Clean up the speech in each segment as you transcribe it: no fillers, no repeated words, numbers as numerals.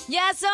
Ya son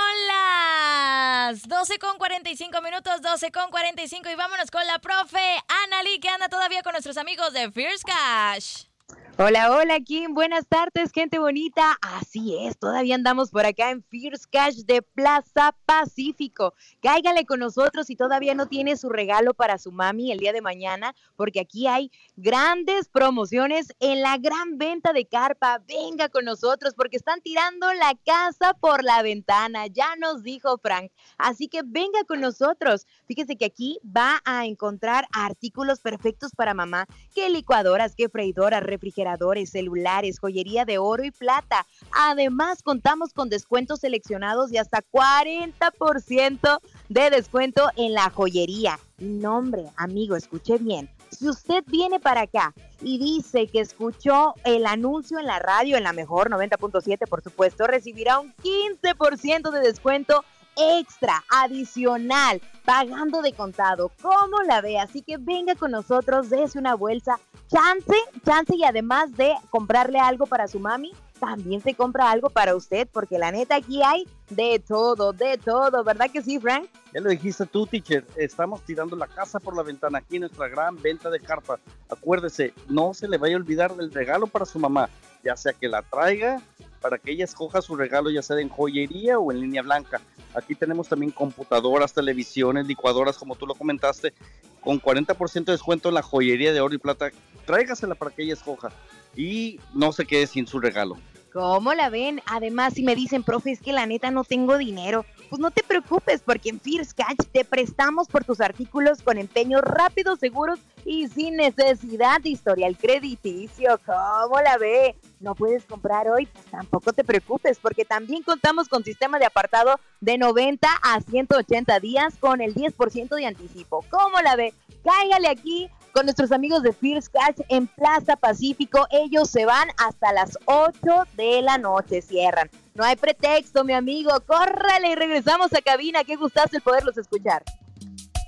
las 12:45, 12:45 y vámonos con la profe Analí, que anda todavía con nuestros amigos de Fierce Cash. Hola, hola, Kim. Buenas tardes, gente bonita. Así es, todavía andamos por acá en Fierce Cash de Plaza Pacífico. Cáigale con nosotros si todavía no tiene su regalo para su mami el día de mañana, porque aquí hay grandes promociones en la gran venta de carpa. Venga con nosotros porque están tirando la casa por la ventana, ya nos dijo Frank. Así que venga con nosotros. Fíjese que aquí va a encontrar artículos perfectos para mamá, que licuadoras, que freidoras, refrigeradores, celulares, joyería de oro y plata. Además, contamos con descuentos seleccionados de hasta 40% de descuento en la joyería. No, hombre, amigo, escuche bien. Si usted viene para acá y dice que escuchó el anuncio en la radio, en la mejor 90.7, por supuesto, recibirá un 15% de descuento extra, adicional, pagando de contado. ¿Cómo la ve? Así que venga con nosotros, dése una bolsa, chance, y además de comprarle algo para su mami, también se compra algo para usted, porque la neta aquí hay de todo, ¿verdad que sí, Frank? Ya lo dijiste tú, teacher, estamos tirando la casa por la ventana aquí en nuestra gran venta de carpa. Acuérdese, no se le vaya a olvidar del regalo para su mamá, ya sea que la traiga, para que ella escoja su regalo, ya sea en joyería o en línea blanca. Aquí tenemos también computadoras, televisiones, licuadoras, como tú lo comentaste, con 40% de descuento en la joyería de oro y plata. Tráigasela para que ella escoja y no se quede sin su regalo. ¿Cómo la ven? Además, si me dicen, profe, es que la neta no tengo dinero, pues no te preocupes, porque en Fierce Cash te prestamos por tus artículos con empeños rápidos, seguros y sin necesidad de historial crediticio. ¿Cómo la ve? ¿No puedes comprar hoy? Pues tampoco te preocupes, porque también contamos con sistema de apartado de 90 a 180 días con el 10% de anticipo. ¿Cómo la ve? Cáigale aquí con nuestros amigos de Fierce Cash en Plaza Pacífico. Ellos se van hasta las 8 de la noche, cierran. No hay pretexto, mi amigo. Córrale y regresamos a cabina. Qué gustazo el poderlos escuchar.